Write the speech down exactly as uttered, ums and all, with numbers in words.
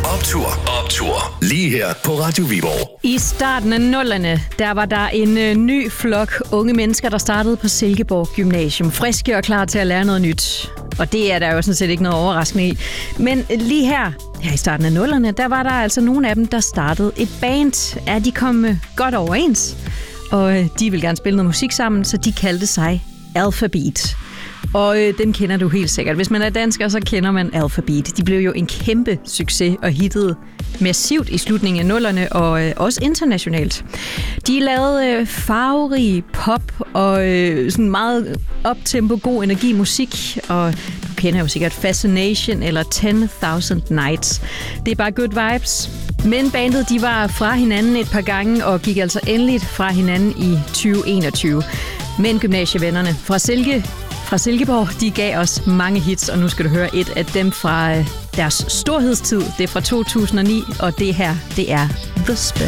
Optur, optur. Lige her på Radio Viborg. I starten af nullerne, der var der en øh, ny flok unge mennesker, der startede på Silkeborg Gymnasium. Friske og klar til at lære noget nyt. Og det er der jo sådan set ikke noget overraskende i. Men lige her, her i starten af nullerne, der var der altså nogle af dem, der startede et band. Ja, de kom øh, godt overens. Og øh, de ville gerne spille noget musik sammen, så de kaldte sig Alphabeat. Og øh, dem kender du helt sikkert. Hvis man er dansker, så kender man Alphabeat. De blev jo en kæmpe succes og hittede massivt i slutningen af nullerne og øh, også internationalt. De lavede øh, farverig pop og øh, sådan meget optempo, god energi musik. Og du kender jo sikkert Fascination eller ten thousand Nights. Det er bare good vibes. Men bandet, de var fra hinanden et par gange og gik altså endeligt fra hinanden i tyve enogtyve. Men gymnasievennerne fra Silke Fra Silkeborg, de gav os mange hits, og nu skal du høre et af dem fra deres storhedstid. Det er fra to tusind og ni, og det her, det er The Spell.